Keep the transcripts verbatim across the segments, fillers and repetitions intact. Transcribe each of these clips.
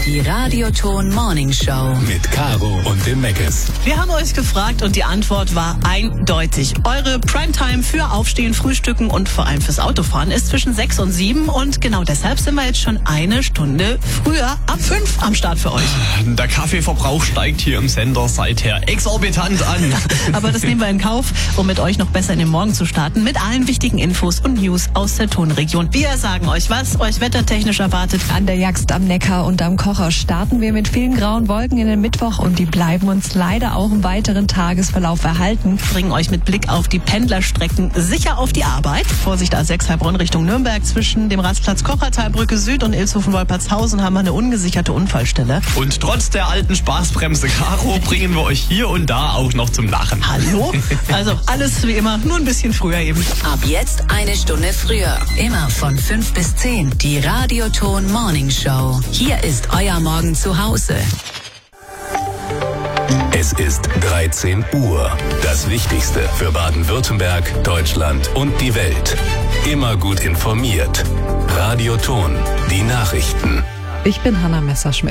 Die Radioton Morning Show. Mit Caro und dem Meckes. Wir haben euch gefragt und die Antwort war eindeutig. Eure Primetime für Aufstehen, Frühstücken und vor allem fürs Autofahren ist zwischen sechs und sieben. Und genau deshalb sind wir jetzt schon eine Stunde früher, ab fünf am Start für euch. Der Kaffeeverbrauch steigt hier im Sender seither exorbitant an. Aber das nehmen wir in Kauf, um mit euch noch besser in den Morgen zu starten. Mit allen wichtigen Infos und News aus der Tonregion. Wir sagen euch, was euch wettertechnisch erwartet. An der Jagst am Neckar und am Kocher starten wir mit vielen grauen Wolken in den Mittwoch und die bleiben uns leider auch im weiteren Tagesverlauf erhalten. Bringen euch mit Blick auf die Pendlerstrecken sicher auf die Arbeit. Vorsicht A sechs Heilbronn Richtung Nürnberg. Zwischen dem Rastplatz Kochertalbrücke Süd und Ilshofen-Wolpertshausen haben wir eine ungesicherte Unfallstelle. Und trotz der alten Spaßbremse Caro bringen wir euch hier und da auch noch zum Lachen. Hallo? Also alles wie immer, nur ein bisschen früher eben. Ab jetzt eine Stunde früher. Immer von fünf bis zehn. Die Radioton Morning Show. Hier ist euer Morgen zu Hause. Es ist dreizehn Uhr. Das Wichtigste für Baden-Württemberg, Deutschland und die Welt. Immer gut informiert. Radioton. Die Nachrichten. Ich bin Hanna Messerschmidt.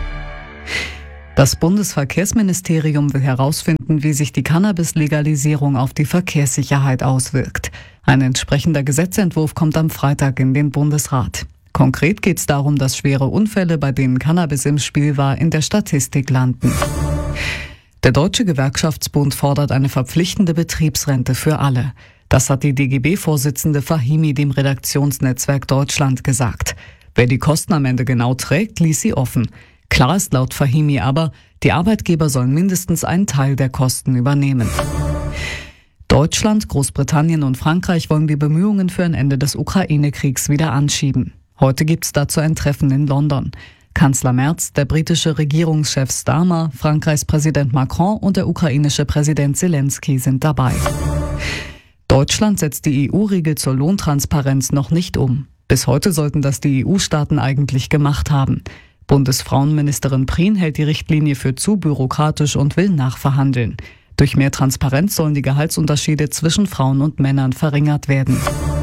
Das Bundesverkehrsministerium will herausfinden, wie sich die Cannabis-Legalisierung auf die Verkehrssicherheit auswirkt. Ein entsprechender Gesetzentwurf kommt am Freitag in den Bundesrat. Konkret geht es darum, dass schwere Unfälle, bei denen Cannabis im Spiel war, in der Statistik landen. Der Deutsche Gewerkschaftsbund fordert eine verpflichtende Betriebsrente für alle. Das hat die D G B-Vorsitzende Fahimi dem Redaktionsnetzwerk Deutschland gesagt. Wer die Kosten am Ende genau trägt, ließ sie offen. Klar ist laut Fahimi aber, die Arbeitgeber sollen mindestens einen Teil der Kosten übernehmen. Deutschland, Großbritannien und Frankreich wollen die Bemühungen für ein Ende des Ukraine-Kriegs wieder anschieben. Heute gibt's dazu ein Treffen in London. Kanzler Merz, der britische Regierungschef Starmer, Frankreichs Präsident Macron und der ukrainische Präsident Zelensky sind dabei. Deutschland setzt die E U-Regel zur Lohntransparenz noch nicht um. Bis heute sollten das die E U-Staaten eigentlich gemacht haben. Bundesfrauenministerin Prien hält die Richtlinie für zu bürokratisch und will nachverhandeln. Durch mehr Transparenz sollen die Gehaltsunterschiede zwischen Frauen und Männern verringert werden.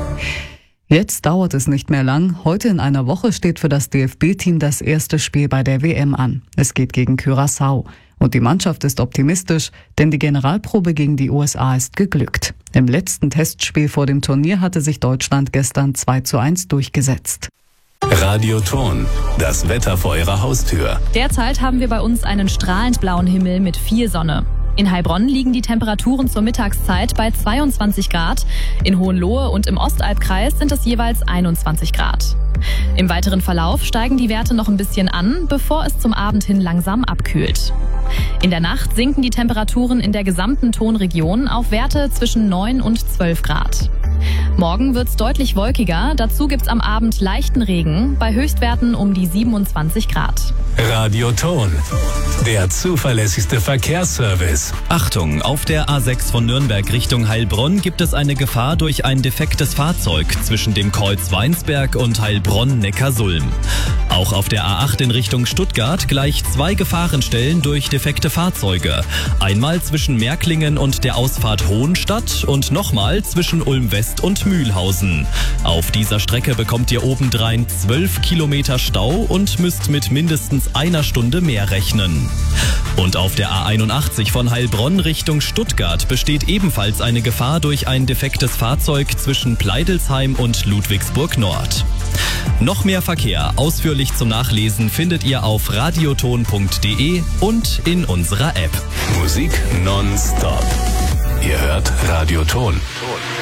Jetzt dauert es nicht mehr lang. Heute in einer Woche steht für das D F B-Team das erste Spiel bei der W M an. Es geht gegen Curaçao. Und die Mannschaft ist optimistisch, denn die Generalprobe gegen die U S A ist geglückt. Im letzten Testspiel vor dem Turnier hatte sich Deutschland gestern zwei zu eins durchgesetzt. Radioton. Das Wetter vor Ihrer Haustür. Derzeit haben wir bei uns einen strahlend blauen Himmel mit viel Sonne. In Heilbronn liegen die Temperaturen zur Mittagszeit bei zweiundzwanzig Grad. In Hohenlohe und im Ostalbkreis sind es jeweils einundzwanzig Grad. Im weiteren Verlauf steigen die Werte noch ein bisschen an, bevor es zum Abend hin langsam abkühlt. In der Nacht sinken die Temperaturen in der gesamten Tonregion auf Werte zwischen neun und zwölf Grad. Morgen wird's deutlich wolkiger, dazu gibt's am Abend leichten Regen, bei Höchstwerten um die siebenundzwanzig Grad. Radioton. Der zuverlässigste Verkehrsservice. Achtung, auf der A sechs von Nürnberg Richtung Heilbronn gibt es eine Gefahr durch ein defektes Fahrzeug zwischen dem Kreuz Weinsberg und Heilbronn-Neckarsulm. Auch auf der A acht in Richtung Stuttgart gleich zwei Gefahrenstellen durch defekte Fahrzeuge. Einmal zwischen Märklingen und der Ausfahrt Hohenstadt und nochmal zwischen Ulm West und Mühlhausen. Auf dieser Strecke bekommt ihr obendrein zwölf Kilometer Stau und müsst mit mindestens einer Stunde mehr rechnen. Und auf der A einundachtzig von Heilbronn Richtung Stuttgart besteht ebenfalls eine Gefahr durch ein defektes Fahrzeug zwischen Pleidelsheim und Ludwigsburg Nord. Noch mehr Verkehr ausführlich zum Nachlesen findet ihr auf radioton punkt de und in unserer App. Musik nonstop. Ihr hört Radioton.